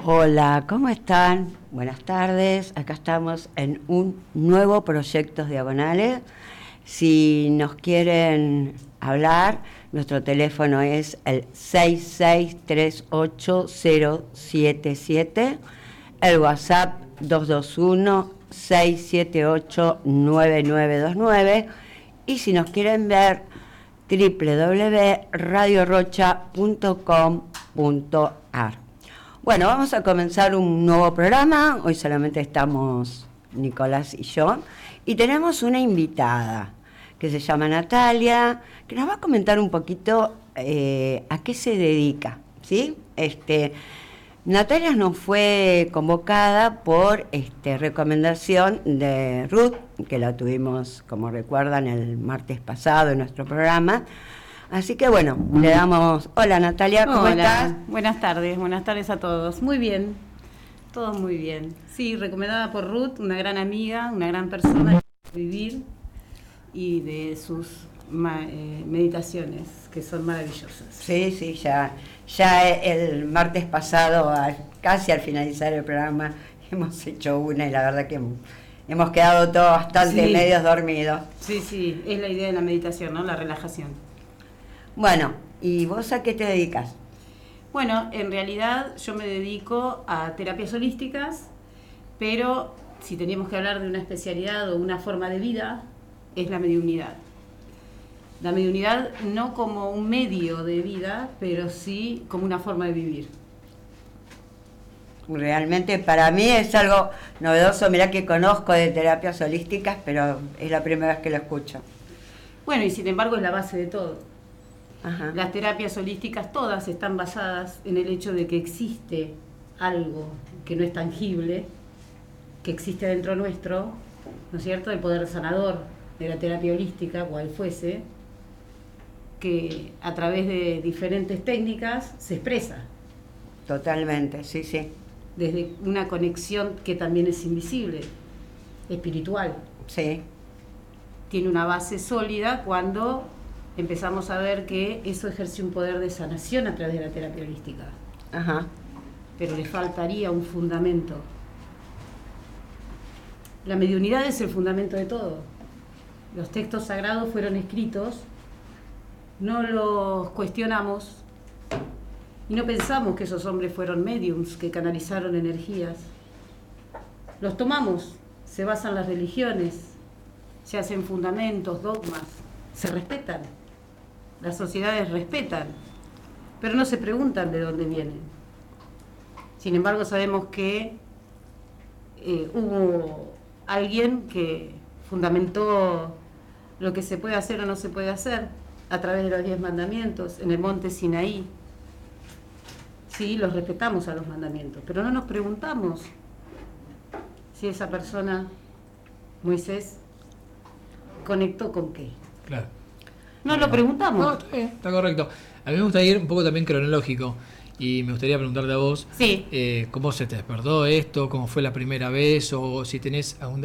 Hola, ¿cómo están? Buenas tardes. Acá estamos en un nuevo Proyectos Diagonales. Si nos quieren hablar, nuestro teléfono es el 6638077, el WhatsApp 221-678-9929, y si nos quieren ver, www.radiorocha.com.ar. Bueno, vamos a comenzar un nuevo programa. Hoy solamente estamos Nicolás y yo. Y tenemos una invitada que se llama Natalia, que nos va a comentar un poquito a qué se dedica, ¿sí? Natalia nos fue convocada por recomendación de Ruth, que la tuvimos, como recuerdan, el martes pasado en nuestro programa. Así que bueno, le damos... Hola Natalia, ¿cómo estás? Buenas tardes a todos. Muy bien, todo muy bien. Sí, recomendada por Ruth, una gran amiga, una gran persona de vivir y de sus meditaciones, que son maravillosas. Sí, ya el martes pasado, casi al finalizar el programa, hemos hecho una y la verdad que hemos quedado todos bastante medios dormidos. Sí, es la idea de la meditación, ¿no? La relajación. Bueno, ¿y vos a qué te dedicas? Bueno, en realidad yo me dedico a terapias holísticas, pero si teníamos que hablar de una especialidad o una forma de vida, es la mediunidad. La mediunidad no como un medio de vida, pero sí como una forma de vivir. Realmente para mí es algo novedoso. Mirá que conozco de terapias holísticas, pero es la primera vez que lo escucho. Bueno, y sin embargo es la base de todo. Ajá. Las terapias holísticas todas están basadas en el hecho de que existe algo que no es tangible, que existe dentro nuestro, ¿no es cierto? El poder sanador de la terapia holística, cual fuese, que a través de diferentes técnicas se expresa. Totalmente, sí. Desde una conexión que también es invisible, espiritual. Sí. Tiene una base sólida cuando empezamos a ver que eso ejerce un poder de sanación a través de la terapia holística. Ajá. Pero le faltaría un fundamento. La mediunidad es el fundamento de todo. Los textos sagrados fueron escritos, no los cuestionamos y no pensamos que esos hombres fueron mediums que canalizaron energías. Los tomamos, se basan las religiones, se hacen fundamentos, dogmas, se respetan. Las sociedades respetan, pero no se preguntan de dónde vienen. Sin embargo, sabemos que hubo alguien que fundamentó lo que se puede hacer o no se puede hacer a través de los 10 mandamientos en el monte Sinaí. Sí, los respetamos a los mandamientos, pero no nos preguntamos si esa persona, Moisés, conectó con qué. Claro. No lo preguntamos. No, está bien, está correcto. A mí me gusta ir un poco también cronológico y me gustaría preguntarte a vos, Sí. ¿cómo se te despertó esto? ¿Cómo fue la primera vez? O si tenés